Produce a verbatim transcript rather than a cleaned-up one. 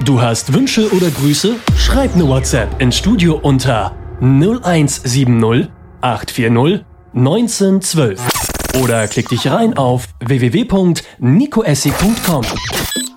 Du hast Wünsche oder Grüße? Schreib eine WhatsApp ins Studio unter null eins sieben null acht vier null eins neun ein zwei oder klick dich rein auf w w w punkt nico essi punkt com.